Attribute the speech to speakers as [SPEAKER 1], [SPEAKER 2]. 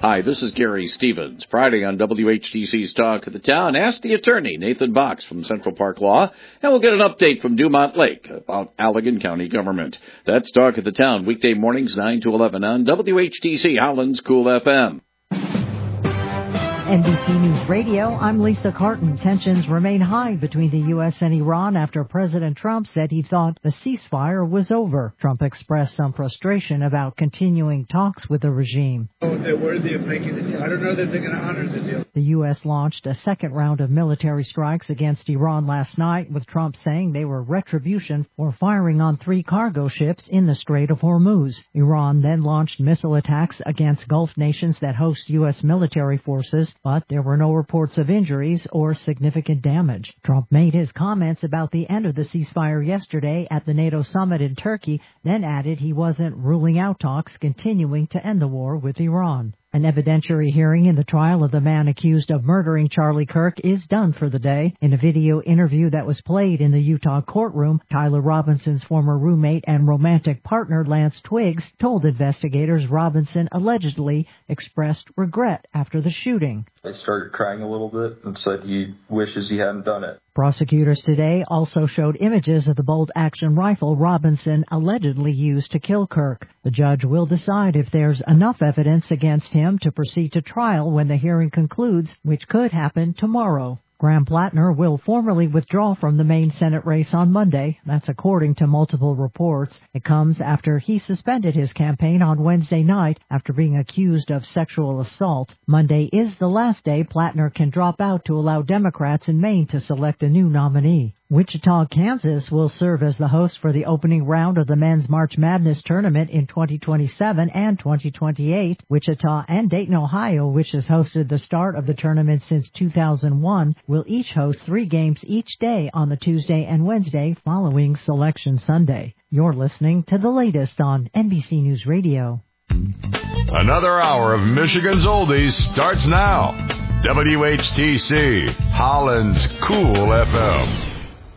[SPEAKER 1] Hi, this is Gary Stevens. Friday on WHTC's Talk of the Town, ask the attorney, Nathan Box from Central Park Law, and we'll get an update from Dumont Lake about Allegan County government. That's Talk of the Town, weekday mornings 9 to 11 on WHTC Holland's Cool FM.
[SPEAKER 2] NBC News Radio, I'm Lisa Carton. Tensions remain high between the U.S. and Iran after President Trump said he thought the ceasefire was over. Trump expressed some frustration about continuing talks with the regime.
[SPEAKER 3] They're worthy of making a deal. I don't know that they're going to honor the deal.
[SPEAKER 2] The U.S. launched a second round of military strikes against Iran last night, with Trump saying they were retribution for firing on 3 cargo ships in the Strait of Hormuz. Iran then launched missile attacks against Gulf nations that host U.S. military forces, but there were no reports of injuries or significant damage. Trump made his comments about the end of the ceasefire yesterday at the NATO summit in Turkey, then added he wasn't ruling out talks continuing to end the war with Iran. An evidentiary hearing in the trial of the man accused of murdering Charlie Kirk is done for the day. In a video interview that was played in the Utah courtroom, Tyler Robinson's former roommate and romantic partner, Lance Twiggs, told investigators Robinson allegedly expressed regret after the shooting.
[SPEAKER 4] He started crying a little bit and said he wishes he hadn't done it.
[SPEAKER 2] Prosecutors today also showed images of the bolt-action rifle Robinson allegedly used to kill Kirk. The judge will decide if there's enough evidence against him to proceed to trial when the hearing concludes, which could happen tomorrow. Graham Plattner will formally withdraw from the Maine Senate race on Monday. That's according to multiple reports. It comes after he suspended his campaign on Wednesday night after being accused of sexual assault. Monday is the last day Plattner can drop out to allow Democrats in Maine to select a new nominee. Wichita, Kansas will serve as the host for the opening round of the Men's March Madness tournament in 2027 and 2028. Wichita and Dayton, Ohio, which has hosted the start of the tournament since 2001, will each host 3 games each day on the Tuesday and Wednesday following Selection Sunday. You're listening to the latest on NBC News Radio.
[SPEAKER 5] Another hour of Michigan's Oldies starts now. WHTC, Holland's Cool FM.